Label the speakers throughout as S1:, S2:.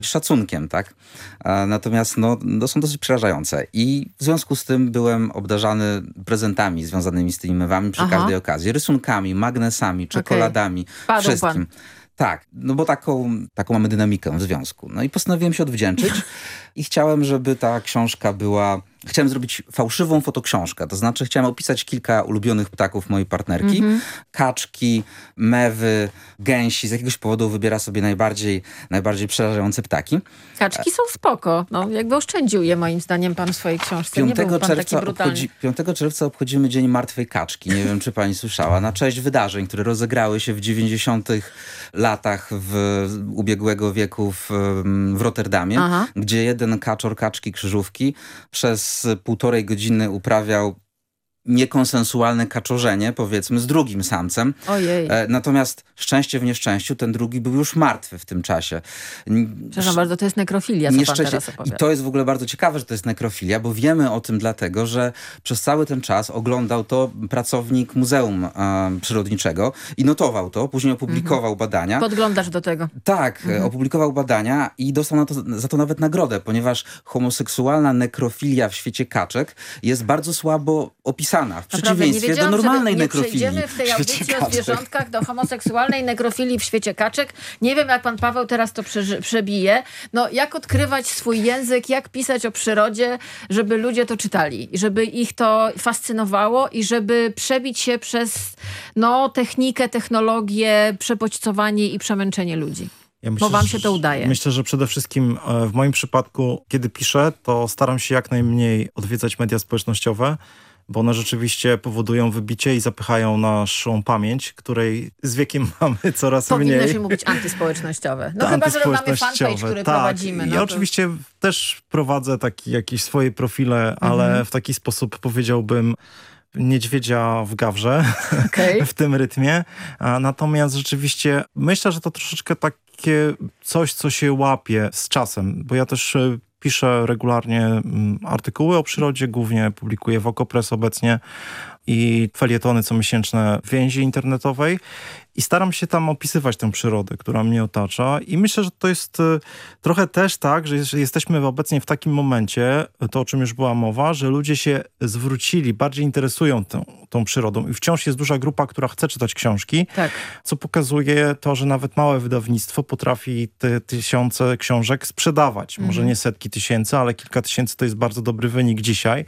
S1: szacunkiem, tak? Natomiast są dosyć przerażające. I w związku z tym byłem obdarzany prezentami związanymi z tymi mewami przy każdej okazji. Rysunkami, magnesami, czekoladami, wszystkim. Tak, bo taką mamy dynamikę w związku. No i postanowiłem się odwdzięczyć i chciałem, żeby ta książka była... Chciałem zrobić fałszywą fotoksiążkę, to znaczy chciałem opisać kilka ulubionych ptaków mojej partnerki. Kaczki, mewy, gęsi. Z jakiegoś powodu wybiera sobie najbardziej przerażające ptaki.
S2: Kaczki są spoko. Jakby oszczędził je moim zdaniem pan w swojej książce.
S1: 5 czerwca obchodzimy Dzień Martwej Kaczki. Nie wiem, czy pani słyszała. Na cześć wydarzeń, które rozegrały się w 90. latach ubiegłego wieku w Rotterdamie, gdzie jeden kaczor kaczki krzyżówki przez 1,5 godziny uprawiał niekonsensualne kaczorzenie, powiedzmy, z drugim samcem.
S2: Ojej.
S1: Natomiast szczęście w nieszczęściu, ten drugi był już martwy w tym czasie.
S2: Przepraszam bardzo, to jest nekrofilia, co pan teraz opowiada.
S1: I to jest w ogóle bardzo ciekawe, że to jest nekrofilia, bo wiemy o tym dlatego, że przez cały ten czas oglądał to pracownik Muzeum Przyrodniczego i notował to, później opublikował badania.
S2: Podglądasz do tego.
S1: Tak, opublikował badania i dostał za to nawet nagrodę, ponieważ homoseksualna nekrofilia w świecie kaczek jest bardzo słabo opisana. W przeciwieństwie do normalnej nekrofilii.
S2: Przejdziemy w tej audycji o zwierzątkach do homoseksualnej nekrofilii w świecie kaczek. Nie wiem, jak pan Paweł teraz to przebije. Jak odkrywać swój język, jak pisać o przyrodzie, żeby ludzie to czytali, żeby ich to fascynowało i żeby przebić się przez technikę, technologię, przebodźcowanie i przemęczenie ludzi. Bo wam się to udaje.
S3: Myślę, że przede wszystkim w moim przypadku, kiedy piszę, to staram się jak najmniej odwiedzać media społecznościowe, bo one rzeczywiście powodują wybicie i zapychają naszą pamięć, której z wiekiem mamy coraz mniej.
S2: Powinno się mówić antyspołecznościowe. Chyba, że mamy fanpage, który prowadzimy.
S3: Ja oczywiście też prowadzę jakieś swoje profile, ale w taki sposób powiedziałbym niedźwiedzia w gawrze w tym rytmie. Natomiast rzeczywiście myślę, że to troszeczkę takie coś, co się łapie z czasem, bo ja też piszę regularnie artykuły o przyrodzie, głównie publikuję w Okopres obecnie i felietony comiesięczne w więzi internetowej i staram się tam opisywać tę przyrodę, która mnie otacza i myślę, że to jest trochę też tak, że jesteśmy obecnie w takim momencie, to o czym już była mowa, że ludzie się zwrócili, bardziej interesują tą przyrodą i wciąż jest duża grupa, która chce czytać książki, co pokazuje to, że nawet małe wydawnictwo potrafi te tysiące książek sprzedawać. Może nie setki tysięcy, ale kilka tysięcy to jest bardzo dobry wynik dzisiaj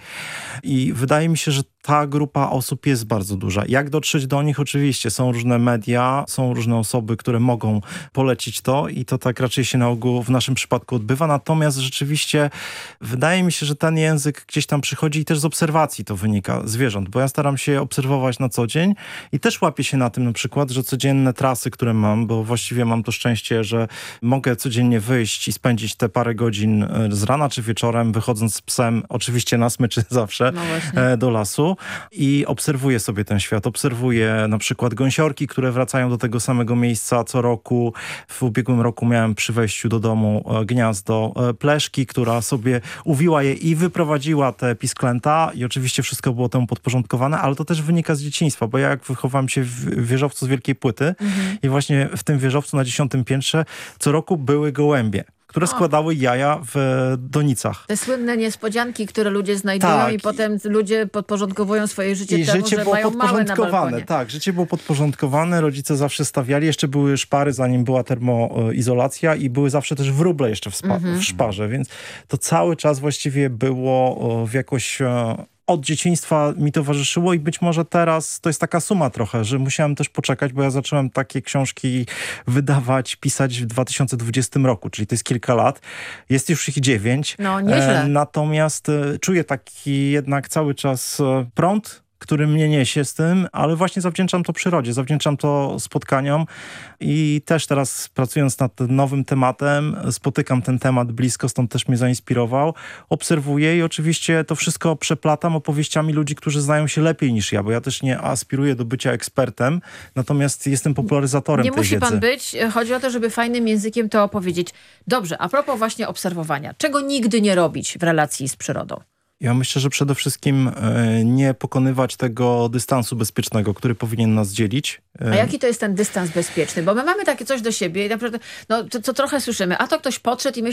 S3: i wydaje mi się, że ta grupa osób jest bardzo duża. Jak dotrzeć do nich? Oczywiście są różne media, są różne osoby, które mogą polecić to i to tak raczej się na ogół w naszym przypadku odbywa. Natomiast rzeczywiście wydaje mi się, że ten język gdzieś tam przychodzi i też z obserwacji to wynika zwierząt, bo ja staram się obserwować na co dzień i też łapię się na tym na przykład, że codzienne trasy, które mam, bo właściwie mam to szczęście, że mogę codziennie wyjść i spędzić te parę godzin z rana czy wieczorem, wychodząc z psem, oczywiście na smyczy zawsze, do lasu i obserwuję sobie ten świat. Obserwuję na przykład gąsiorki, które wracają do tego samego miejsca co roku. W ubiegłym roku miałem przy wejściu do domu gniazdo pleszki, która sobie uwiła je i wyprowadziła te pisklęta i oczywiście wszystko było temu podporządkowane, ale to też wynika z dzieciństwa, bo ja jak wychowałem się w wieżowcu z Wielkiej Płyty i właśnie w tym wieżowcu na 10. piętrze co roku były gołębie, które składały jaja w donicach.
S2: Te słynne niespodzianki, które ludzie znajdują i potem ludzie podporządkowują swoje życie temu, że mają małe na balkonie.
S3: Tak, życie było podporządkowane, rodzice zawsze stawiali, jeszcze były szpary, zanim była termoizolacja i były zawsze też wróble jeszcze w szparze, więc to cały czas właściwie było w jakoś... Od dzieciństwa mi towarzyszyło i być może teraz to jest taka suma trochę, że musiałem też poczekać, bo ja zacząłem takie książki wydawać, pisać w 2020 roku, czyli to jest kilka lat. Jest już ich 9.
S2: No, nieźle.
S3: Natomiast czuję taki jednak cały czas prąd, który mnie niesie z tym, ale właśnie zawdzięczam to przyrodzie, zawdzięczam to spotkaniom i też teraz pracując nad nowym tematem, spotykam ten temat blisko, stąd też mnie zainspirował, obserwuję i oczywiście to wszystko przeplatam opowieściami ludzi, którzy znają się lepiej niż ja, bo ja też nie aspiruję do bycia ekspertem, natomiast jestem popularyzatorem tej wiedzy.
S2: Nie musi pan być, chodzi o to, żeby fajnym językiem to opowiedzieć. Dobrze, a propos właśnie obserwowania, czego nigdy nie robić w relacji z przyrodą?
S3: Ja myślę, że przede wszystkim nie pokonywać tego dystansu bezpiecznego, który powinien nas dzielić.
S2: A jaki to jest ten dystans bezpieczny? Bo my mamy takie coś do siebie i naprawdę, no, co trochę słyszymy, a to ktoś podszedł i myśli,